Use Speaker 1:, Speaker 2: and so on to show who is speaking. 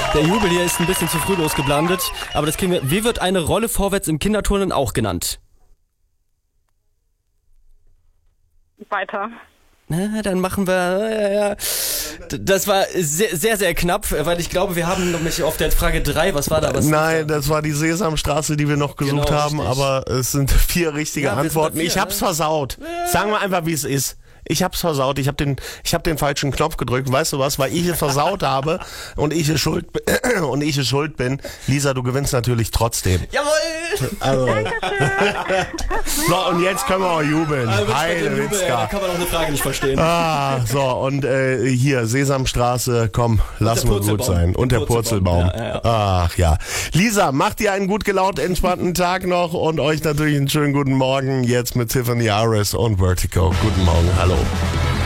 Speaker 1: Der Jubel hier ist ein bisschen zu früh losgeblandet, aber das kriegen wir. Wie wird eine Rolle vorwärts im Kinderturnen auch genannt?
Speaker 2: Weiter.
Speaker 1: Na, dann machen wir... Das war sehr, sehr, sehr knapp, weil ich glaube, wir haben nämlich auf der Frage 3, was war da?
Speaker 3: Nein, das war die Sesamstraße, die wir noch gesucht haben,
Speaker 1: richtig.
Speaker 3: aber es sind 4 richtige Antworten.
Speaker 1: sind 4,
Speaker 3: ich hab's versaut. Sagen wir einfach, wie es ist. Ich hab's versaut. Ich hab den falschen Knopf gedrückt. Weißt du was? Weil ich es versaut habe und ich es schuld bin. Lisa, du gewinnst natürlich trotzdem.
Speaker 1: Jawohl!
Speaker 3: Also. So, und jetzt können wir auch jubeln. Heide
Speaker 1: Da
Speaker 3: Witzka.
Speaker 1: kann man auch eine Frage nicht verstehen.
Speaker 3: So, und hier, Sesamstraße, komm, lassen wir gut sein. Und der Purzelbaum.
Speaker 1: Ja.
Speaker 3: Ach ja. Lisa, macht dir einen gut gelaunt, entspannten Tag noch und euch natürlich einen schönen guten Morgen jetzt mit Tiffany Aris und Vertigo. Guten Morgen, hallo.